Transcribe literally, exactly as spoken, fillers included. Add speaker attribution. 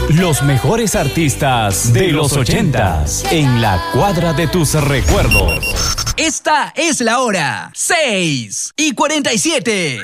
Speaker 1: Los mejores artistas de los ochentas en la cuadra de tus recuerdos.
Speaker 2: Esta es la hora. seis y cuarenta y siete.